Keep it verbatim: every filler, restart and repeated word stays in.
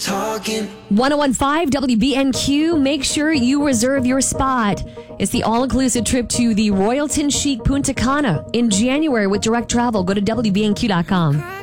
talking. one oh one five W B N Q. Make sure you reserve your spot. It's the all-inclusive trip to the Royalton Chic Punta Cana in January with direct travel. Go to W B N Q dot com.